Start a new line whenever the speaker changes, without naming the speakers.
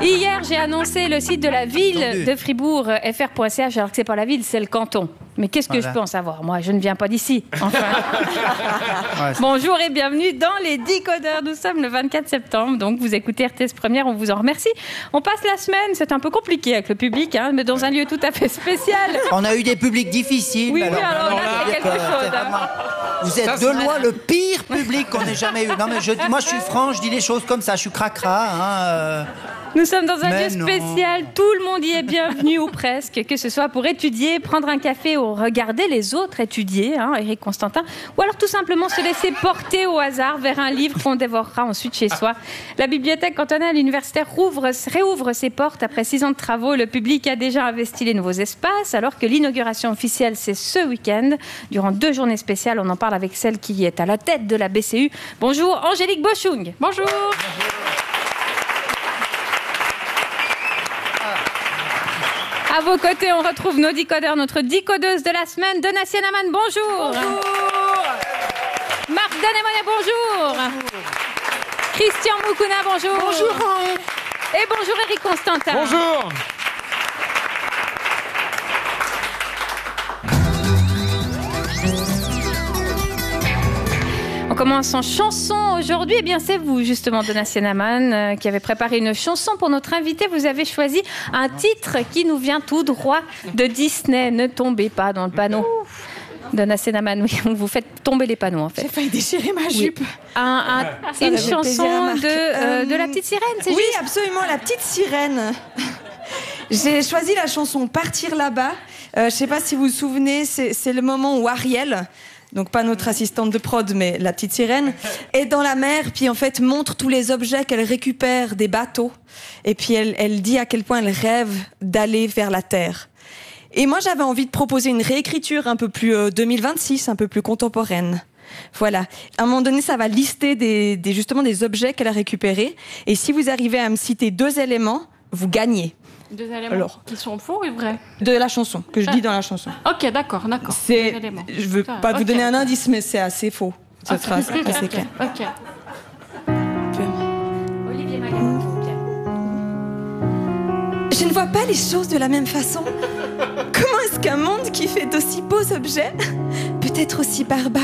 Hier, j'ai annoncé le site de la ville de Fribourg, fr.ch, alors que c'est pas la ville, c'est le canton. Mais qu'est-ce que je peux en savoir? Moi, je ne viens pas d'ici. Enfin. Bonjour et bienvenue dans les Décodeurs. Nous sommes le 24 septembre, donc vous écoutez RTS Première, on vous en remercie. On passe la semaine, c'est un peu compliqué avec le public, mais dans un lieu tout à fait spécial.
On a eu des publics difficiles.
Oui, alors là, c'est quelque chose.
Vous êtes de loin le pire public qu'on ait jamais eu. Non, mais moi, je suis franc, je dis les choses comme ça, je suis cracra.
Nous sommes dans un lieu spécial, tout le monde y est bienvenu ou presque, que ce soit pour étudier, prendre un café ou regarder les autres étudier, Éric Constantin, ou alors tout simplement se laisser porter au hasard vers un livre qu'on dévorera ensuite chez soi. La bibliothèque cantonale universitaire réouvre ses portes après 6 ans de travaux. Le public a déjà investi les nouveaux espaces, alors que l'inauguration officielle, c'est ce week-end. Durant 2 journées spéciales, on en parle avec celle qui est à la tête de la BCU. Bonjour, Angélique Boschung. Bonjour. À vos côtés, on retrouve nos décodeurs, notre décodeuse de la semaine, Donatien Amann, bonjour. Bonjour. Marc Danemonet, bonjour. Christian Moukouna, bonjour.
Bonjour.
Et bonjour Éric Constantin.
Bonjour.
On commence en chanson aujourd'hui. Eh bien, c'est vous, justement, Donatien Amann, qui avez préparé une chanson pour notre invité. Vous avez choisi un titre qui nous vient tout droit de Disney. Ne tombez pas dans le panneau. Donatien Amann, oui, vous faites tomber les panneaux, en fait.
J'ai failli déchirer ma jupe.
Une chanson de la petite sirène, c'est juste?
Oui, absolument, la petite sirène. J'ai choisi la chanson Partir là-bas. Je ne sais pas si vous vous souvenez, c'est le moment où Ariel... donc pas notre assistante de prod, mais la petite sirène, est dans la mer, puis en fait montre tous les objets qu'elle récupère des bateaux, et puis elle dit à quel point elle rêve d'aller vers la terre. Et moi j'avais envie de proposer une réécriture un peu plus 2026, un peu plus contemporaine. Voilà. À un moment donné, ça va lister justement des objets qu'elle a récupérés, et si vous arrivez à me citer 2 éléments, vous gagnez.
2 éléments qui sont faux et vrais.
De la chanson, que je dis dans la chanson.
Ok, d'accord.
Je veux pas vous donner un indice, mais c'est assez faux. Ça sera assez clair.
Ok.
Olivier Magasin.
Je ne vois pas les choses de la même façon. Comment est-ce qu'un monde qui fait d'aussi beaux objets peut être aussi barbare ?